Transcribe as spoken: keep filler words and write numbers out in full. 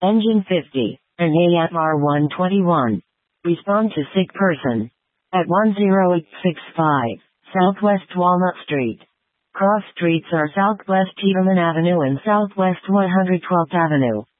Engine fifty, and A M R one twenty-one. Respond to sick person. At one zero eight six five, Southwest Walnut Street. Cross streets are Southwest Tiedemann Avenue and Southwest one hundred twelfth Avenue.